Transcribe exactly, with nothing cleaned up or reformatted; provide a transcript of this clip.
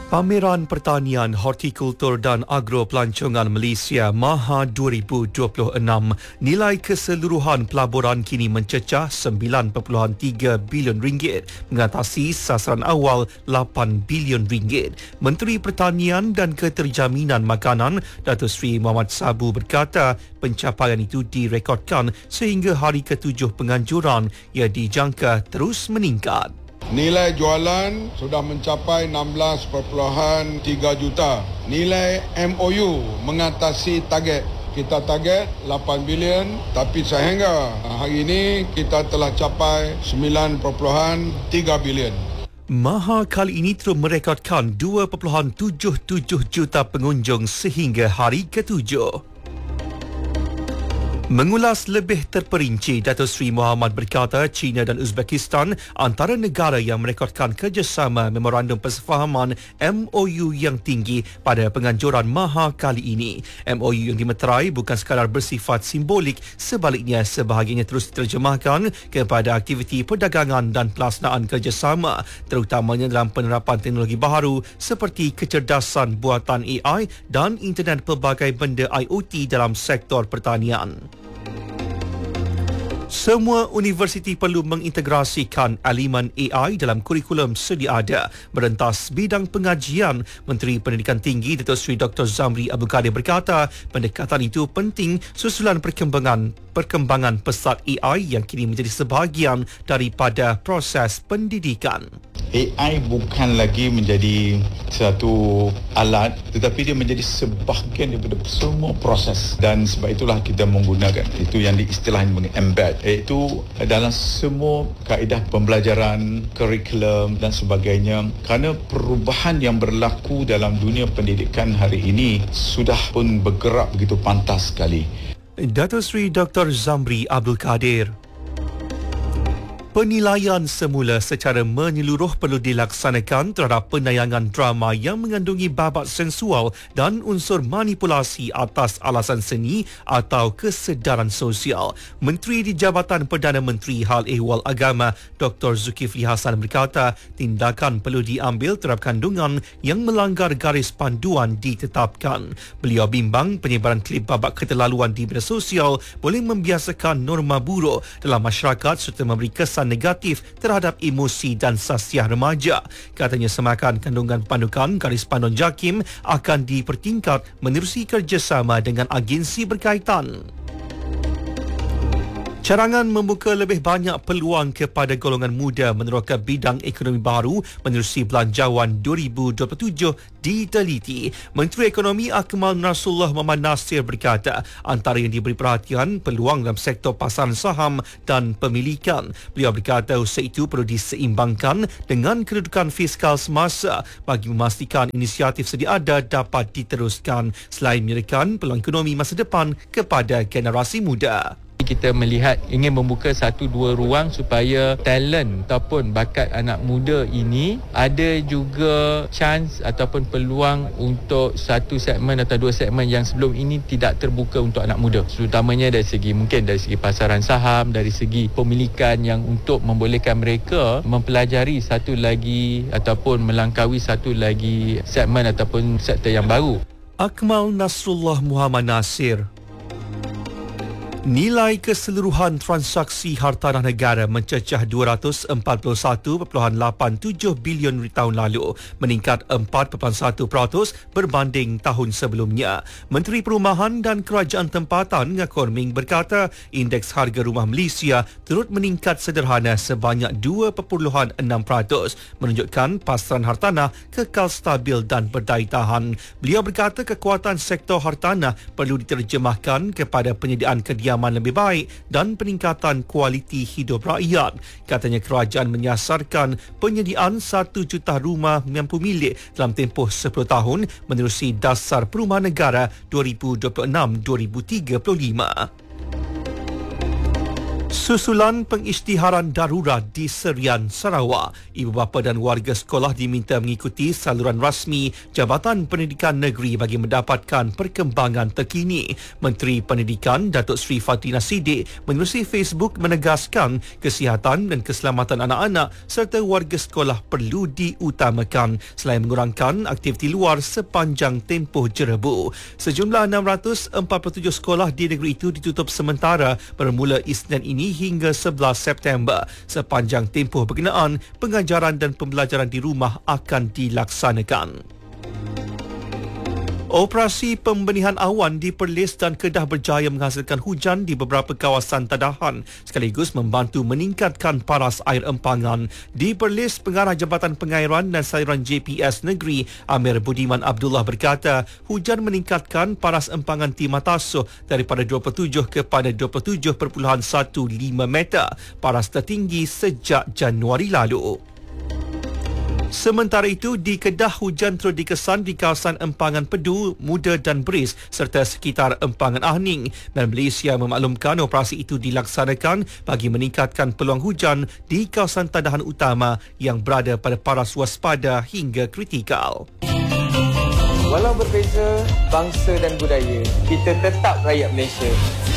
Pameran Pertanian, Hortikultur dan Agro Pelancongan Malaysia MAHA dua ribu dua puluh enam nilai keseluruhan pelaburan kini mencecah sembilan perpuluhan tiga bilion ringgit mengatasi sasaran awal lapan bilion ringgit. Menteri Pertanian dan Keterjaminan Makanan Datuk Seri Muhammad Sabu berkata pencapaian itu direkodkan sehingga hari ketujuh penganjuran ia dijangka terus meningkat. Nilai jualan sudah mencapai enam belas perpuluhan tiga juta. Nilai M O U mengatasi target. Kita target lapan bilion tapi sehingga hari ini kita telah capai sembilan perpuluhan tiga bilion. MAHA kali ini terus merekodkan dua perpuluhan tujuh tujuh juta pengunjung sehingga hari ketujuh. Mengulas lebih terperinci, Datuk Seri Muhammad berkata China dan Uzbekistan antara negara yang merekodkan kerjasama Memorandum Persefahaman M O U yang tinggi pada penganjuran MAHA kali ini. M O U yang dimeterai bukan sekadar bersifat simbolik, sebaliknya sebahagiannya terus diterjemahkan kepada aktiviti perdagangan dan pelaksanaan kerjasama, terutamanya dalam penerapan teknologi baharu seperti kecerdasan buatan A I dan internet pelbagai benda I O T dalam sektor pertanian. Semua universiti perlu mengintegrasikan elemen A I dalam kurikulum sedia ada. Merentas bidang pengajian, Menteri Pendidikan Tinggi Datuk Seri Doktor Zamri Abdul Kadir berkata pendekatan itu penting susulan perkembangan perkembangan pesat A I yang kini menjadi sebahagian daripada proses pendidikan. A I bukan lagi menjadi satu alat tetapi dia menjadi sebahagian daripada semua proses, dan sebab itulah kita menggunakan itu yang diistilahkan embed, iaitu dalam semua kaedah pembelajaran, kurikulum dan sebagainya, kerana perubahan yang berlaku dalam dunia pendidikan hari ini sudah pun bergerak begitu pantas sekali. Datuk Seri Doktor Zamri Abdul Kadir. Penilaian semula secara menyeluruh perlu dilaksanakan terhadap penayangan drama yang mengandungi babak sensual dan unsur manipulasi atas alasan seni atau kesedaran sosial. Menteri di Jabatan Perdana Menteri Hal Ehwal Agama Doktor Zulkifli Hasan berkata tindakan perlu diambil terhadap kandungan yang melanggar garis panduan ditetapkan. Beliau bimbang penyebaran klip babak keterlaluan di media sosial boleh membiasakan norma buruk dalam masyarakat serta memberi kesan negatif terhadap emosi dan sasiah remaja. Katanya semakan kandungan pandukan garis panduan JAKIM akan dipertingkat menerusi kerjasama dengan agensi berkaitan. Carangan membuka lebih banyak peluang kepada golongan muda meneroka bidang ekonomi baru menerusi Belanjawan dua ribu dua puluh tujuh diteliti. Menteri Ekonomi Akmal Nasrullah Muhammad Nasir berkata antara yang diberi perhatian peluang dalam sektor pasaran saham dan pemilikan. Beliau berkata usaha itu perlu diseimbangkan dengan kedudukan fiskal semasa bagi memastikan inisiatif sedia ada dapat diteruskan selain menyediakan peluang ekonomi masa depan kepada generasi muda. Kita melihat ingin membuka satu dua ruang supaya talent ataupun bakat anak muda ini ada juga chance ataupun peluang untuk satu segmen atau dua segmen yang sebelum ini tidak terbuka untuk anak muda, terutamanya dari segi mungkin dari segi pasaran saham, dari segi pemilikan yang untuk membolehkan mereka mempelajari satu lagi ataupun melangkaui satu lagi segmen ataupun sektor yang baru. Akmal Nasrullah Muhammad Nasir. Nilai keseluruhan transaksi hartanah negara mencecah dua ratus empat puluh satu perpuluhan lapan tujuh bilion tahun lalu, meningkat empat perpuluhan satu peratus berbanding tahun sebelumnya. Menteri Perumahan dan Kerajaan Tempatan Ngakor Ming berkata indeks harga rumah Malaysia turut meningkat sederhana sebanyak dua perpuluhan enam peratus, menunjukkan pasaran hartanah kekal stabil dan berdaya tahan. Beliau berkata kekuatan sektor hartanah perlu diterjemahkan kepada penyediaan kediaman lebih baik dan peningkatan kualiti hidup rakyat. Katanya kerajaan menyasarkan penyediaan satu juta rumah mampu milik dalam tempoh sepuluh tahun menerusi Dasar Perumahan Negara dua ribu dua puluh enam hingga dua ribu tiga puluh lima. Susulan pengisytiharan darurat di Serian, Sarawak, ibu bapa dan warga sekolah diminta mengikuti saluran rasmi Jabatan Pendidikan Negeri bagi mendapatkan perkembangan terkini. Menteri Pendidikan Datuk Seri Fatina Siddiq menerusi Facebook menegaskan kesihatan dan keselamatan anak-anak serta warga sekolah perlu diutamakan selain mengurangkan aktiviti luar sepanjang tempoh jerebu. Sejumlah enam ratus empat puluh tujuh sekolah di negeri itu ditutup sementara bermula Isnin ini hingga sebelas September. Sepanjang tempoh berkenaan, pengajaran dan pembelajaran di rumah akan dilaksanakan. Operasi pembenihan awan di Perlis dan Kedah berjaya menghasilkan hujan di beberapa kawasan tadahan sekaligus membantu meningkatkan paras air empangan. Di Perlis, Pengarah Jabatan Pengairan dan Saluran J P S Negeri Amir Budiman Abdullah berkata, hujan meningkatkan paras empangan Timataso daripada dua puluh tujuh kepada dua puluh tujuh perpuluhan satu lima meter, paras tertinggi sejak Januari lalu. Sementara itu, di Kedah hujan terus dikesan di kawasan Empangan Pedu, Muda dan Beris serta sekitar Empangan Ahning, dan Malaysia memaklumkan operasi itu dilaksanakan bagi meningkatkan peluang hujan di kawasan tadahan utama yang berada pada paras waspada hingga kritikal. Walau berbeza bangsa dan budaya, kita tetap rakyat Malaysia.